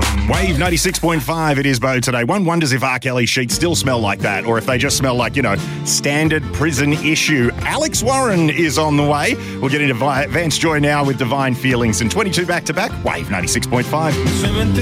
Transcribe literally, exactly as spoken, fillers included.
Wave ninety-six point five, it is Bo today. One wonders if R. Kelly sheets still smell like that or if they just smell like, you know, standard prison issue. Alex Warren is on the way. We'll get into Vance Joy now with Divine Feelings and twenty-two back-to-back. Wave ninety-six point five.